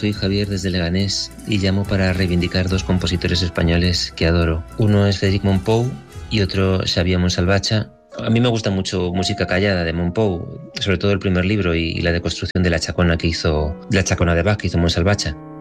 soy Javier desde Leganés y llamo para reivindicar dos compositores españoles que adoro. Uno es Frédéric Mompou y otro Xavier Montsalvatge. A mí me gusta mucho Música callada de Mompou, sobre todo el primer libro y la deconstrucción de la chacona de Bach que hizo Montsalvatge.